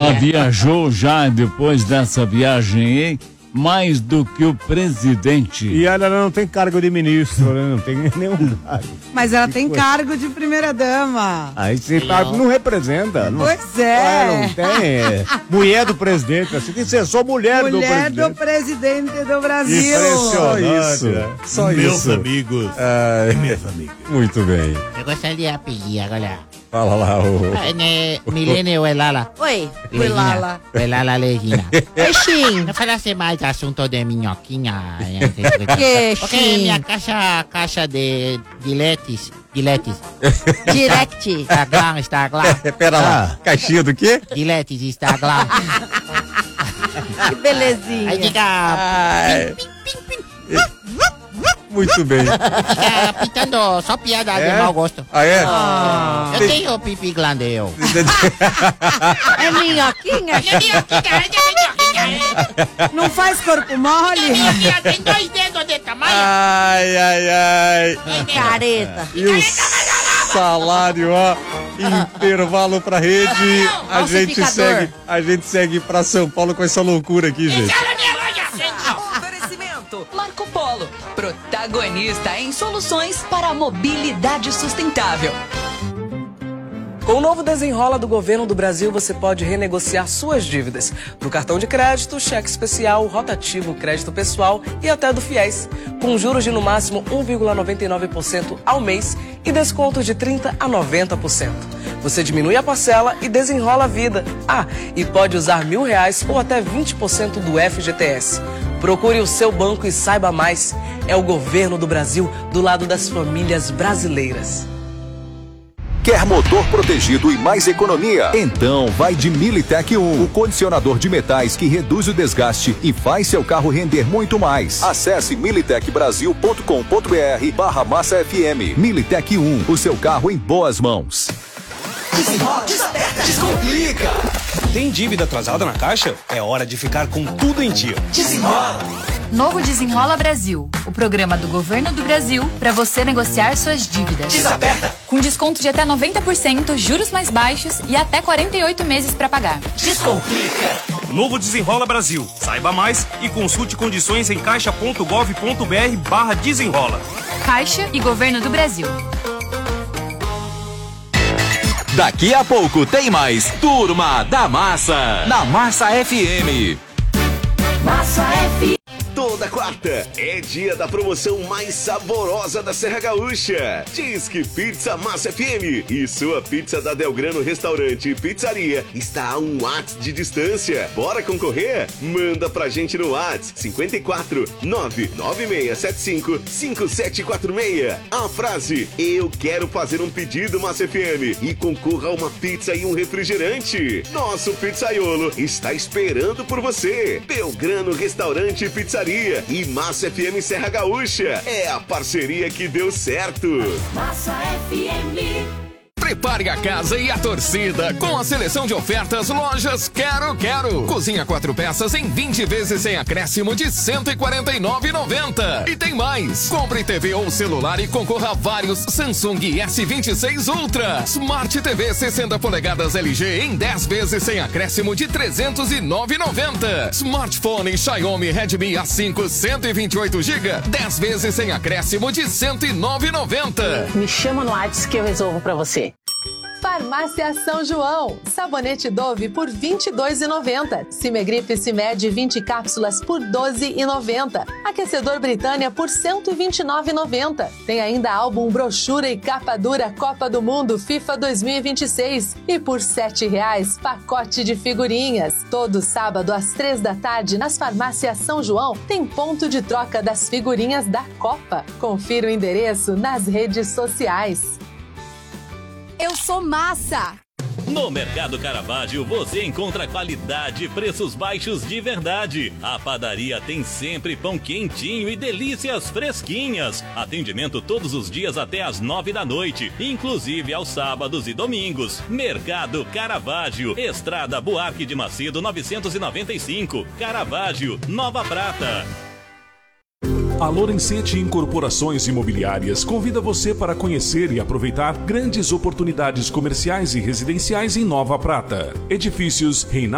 Ela viajou já depois dessa viagem, hein? Mais do que o presidente. E ela não tem cargo de ministro, né? Não tem nenhum cargo. Mas ela tem cargo de primeira-dama. Aí você não representa. Pois é. Não tem. Mulher do presidente. Você tem que ser só mulher do presidente. Mulher do presidente do Brasil. Impressionante. Só isso. Meus amigos. Minhas amigas. Muito bem. Eu gostaria de pedir agora. Fala lá, Milene ou Elala? Oi, Elala. Elala Legina. Oi, Xim. Não falasse mais assunto de minhoquinha. Que, Porque Xim? minha caixa de diletes. Direct. Instagram. Pera lá. Caixinha do quê? Diletes, Instagram. Que belezinha. Aí fica... Muito bem. Fica pitando só piada de mau gosto. Ah, é? Eu tenho pipi glande, eu. É minhoquinha? Não faz corpo mole? Tem 2 dedos de tamanho. Ai. Careta. E o salário, ó. Intervalo pra rede. A gente segue pra São Paulo com essa loucura aqui, gente. Oferecimento Marco Polo, protagonista em soluções para a mobilidade sustentável. Com o novo Desenrola do Governo do Brasil, você pode renegociar suas dívidas do cartão de crédito, cheque especial, rotativo, crédito pessoal e até do FIES, com juros de no máximo 1,99% ao mês e descontos de 30% a 90%. Você diminui a parcela e desenrola a vida. E pode usar R$1.000 ou até 20% do FGTS. Procure o seu banco e saiba mais. É o Governo do Brasil do lado das famílias brasileiras. Quer motor protegido e mais economia? Então vai de Militec 1, o condicionador de metais que reduz o desgaste e faz seu carro render muito mais. Acesse militecbrasil.com.br/Massa FM. Militec 1, o seu carro em boas mãos. Desenrola, desaperta, descomplica. Tem dívida atrasada na caixa? É hora de ficar com tudo em dia. Desenrola. Novo Desenrola Brasil, o programa do Governo do Brasil para você negociar suas dívidas. Desaperta. Com desconto de até 90%, juros mais baixos e até 48 meses para pagar. Descomplica. Novo Desenrola Brasil. Saiba mais e consulte condições em caixa.gov.br/desenrola. Caixa e Governo do Brasil. Daqui a pouco tem mais Turma da Massa, na Massa FM. Massa FM. Toda quarta é dia da promoção mais saborosa da Serra Gaúcha. Disque Pizza Massa FM e sua pizza da Delgrano Restaurante e Pizzaria está a um WhatsApp de distância. Bora concorrer? Manda pra gente no WhatsApp 54 99675 5746. A frase "Eu quero fazer um pedido Massa FM" e concorra a uma pizza e um refrigerante. Nosso pizzaiolo está esperando por você. Delgrano Restaurante e Pizzaria e Massa FM Serra Gaúcha. É a parceria que deu certo. Massa FM. Prepare a casa e a torcida com a seleção de ofertas Lojas Quero Quero. Cozinha 4 peças em 20 vezes sem acréscimo de R$ 149,90. E tem mais. Compre TV ou celular e concorra a vários Samsung S26 Ultra. Smart TV 60 polegadas LG em 10 vezes sem acréscimo de R$ 309,90. Smartphone Xiaomi Redmi A5 128 GB, 10 vezes sem acréscimo de R$ 109,90. Me chama no WhatsApp que eu resolvo pra você. Farmácia São João. Sabonete Dove por R$ 22,90. Cimegripe Cimed 20 cápsulas por R$ 12,90. Aquecedor Britânia por R$ 129,90. Tem ainda álbum, brochura e capa dura Copa do Mundo FIFA 2026. E por R$ 7,00, pacote de figurinhas. Todo sábado às 15h nas Farmácias São João tem ponto de troca das figurinhas da Copa. Confira o endereço nas redes sociais. Eu sou Massa! No Mercado Caravaggio você encontra qualidade e preços baixos de verdade. A padaria tem sempre pão quentinho e delícias fresquinhas. Atendimento todos os dias até às 9h, inclusive aos sábados e domingos. Mercado Caravaggio, Estrada Buarque de Macedo 995, Caravaggio, Nova Prata. A Lorenzetti Incorporações Imobiliárias convida você para conhecer e aproveitar grandes oportunidades comerciais e residenciais em Nova Prata. Edifícios Reinaldo